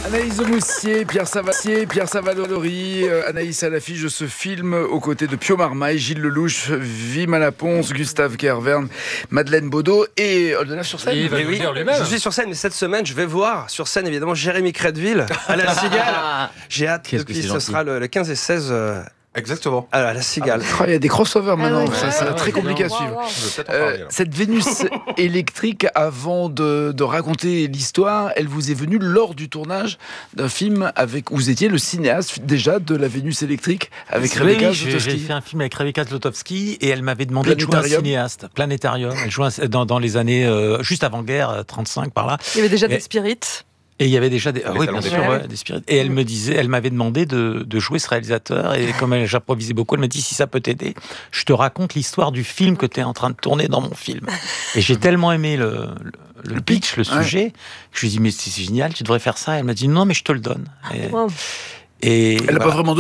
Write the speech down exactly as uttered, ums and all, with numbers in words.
Anaïs Moussier, Pierre Savatier, Pierre Savalori, euh, Anaïs à l'affiche de ce film aux côtés de Pio Marmaille, Gilles Lelouch, Wim Malaponce, Gustave Kervern, Madeleine Baudot et Oldelaf sur scène. Il va Mais nous oui, dire lui-même. je suis sur scène, mais cette semaine, je vais voir sur scène évidemment Jérémy Crédville à la Cigale. J'ai hâte, Qu'est-ce que depuis c'est ce gentil. sera le, le quinze et seize euh, Exactement. à la Cigale. Oh, il y a des crossovers maintenant, Ah ouais, ça, ouais, ça va ouais, très ouais, compliqué à Wow, suivre. wow. Je vais peut-être en Euh, parler. là. cette Vénus électrique, avant de, de raconter l'histoire, elle vous est venue lors du tournage d'un film avec où vous étiez le cinéaste déjà de la Vénus électrique avec Oui, Rebecca oui, j'ai, j'ai Zlotowski. fait un film avec Rebecca Zlotowski et elle m'avait demandé de jouer un Planétarium. cinéaste, Planétarium. Elle jouait un- dans, dans les années euh, juste avant-guerre, euh, trente-cinq par là. Il y avait déjà Et- des spirites. Et il y avait déjà des, ah Les oui, talons bien des sûr, Pierres. ouais, des spirites. Et elle me disait, elle m'avait demandé de, de jouer ce réalisateur. Et comme elle, j'improvisais beaucoup, elle m'a dit si ça peut t'aider, je te raconte l'histoire du film que tu es en train de tourner dans mon film. Et j'ai tellement aimé le, le, le pitch, le ouais. sujet, que je lui ai dit mais c'est génial, tu devrais faire ça. Elle m'a dit non mais je te le donne. Et, Wow. et Elle n'a voilà. pas vraiment